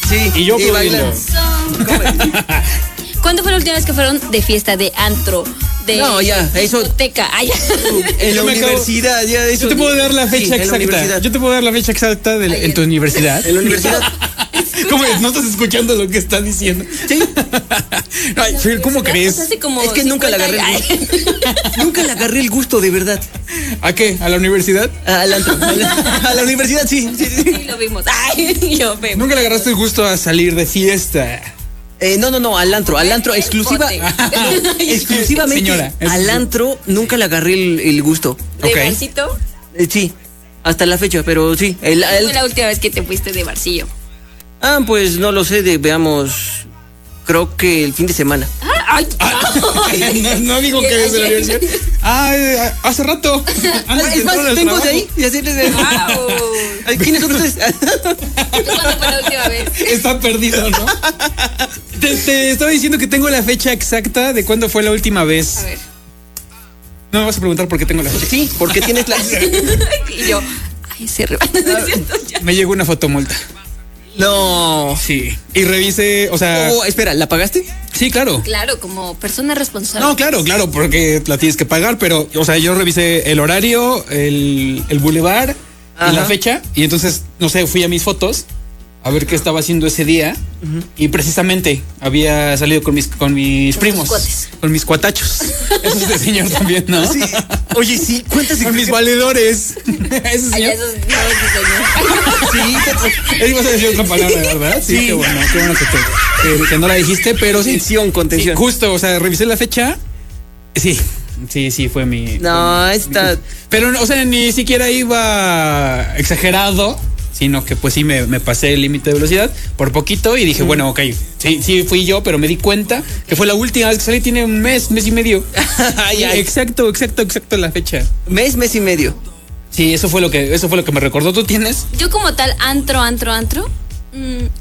Sí. Y yo bailan. ¿Cuándo fue la última vez que fueron de fiesta, de antro, de No, ya, eso- discoteca? Ah, ya. En la Yo me acabo- universidad, ya eso. Yo te puedo dar la Sí, fecha en la exacta. universidad. Yo te puedo dar la fecha exacta en tu universidad. En la universidad. ¿Cómo es? ¿No estás escuchando lo que está diciendo? Sí. Ay, Fer, ¿cómo crees? Hace como Es que nunca le 50 agarré el años. Nunca le agarré el gusto, de verdad. ¿A qué? ¿A la universidad? A la universidad, sí. Sí, lo vimos. Ay, yo vemos. ¿Nunca le agarraste el gusto a salir de fiesta? No, al antro exclusivamente. Señora, eso al sí. antro nunca le agarré el gusto. ¿De Ok. barcito? Sí, hasta la fecha, pero sí. Fue la última vez que te fuiste de barcillo. Pues no lo sé, veamos, creo que el fin de semana. Ay, No digo que es de la universidad. Hace rato. Antes de Es más, entrar al tengo de trabajo. ahí. Y así les Guau. ¿Quiénes son ustedes? ¿Cuándo fue la última vez? Está perdido, ¿no? Te estaba diciendo que tengo la fecha exacta de cuándo fue la última vez. A ver. No me vas a preguntar por qué tengo la fecha. Sí, porque tienes la... Y yo, ay, se rebana. No es cierto, ya. Me llegó una fotomulta. No. Sí. Y revisé, o sea. Espera, ¿la pagaste? Sí, claro. Claro, como persona responsable. No, claro, porque la tienes que pagar, pero, o sea, yo revisé el horario, el bulevar, Ajá. y la fecha, y entonces, no sé, fui a mis fotos a ver qué estaba haciendo ese día, y precisamente había salido con mis primos, cuates. con mis cuatachos. Eso es de señor también, ¿no? Sí. Oye, sí, ¿cuántas Con mis valedores. Ese Ay, señor. esos no es diseño. Sí, Ibas a decir otra palabra, ¿verdad? Sí, Sí. qué bueno que no la dijiste, pero sí. contención. Sí, justo, o sea, revisé la fecha. Sí, fue mi. No, esta... Pero, o sea, ni siquiera iba exagerado, sino que pues sí me pasé el límite de velocidad por poquito y dije, bueno, ok, sí fui yo, pero me di cuenta que fue la última vez que salí, tiene un mes y medio. Ay, ay. Exacto la fecha. Mes y medio. Sí, eso fue lo que me recordó. ¿Tú tienes? Yo como tal, antro.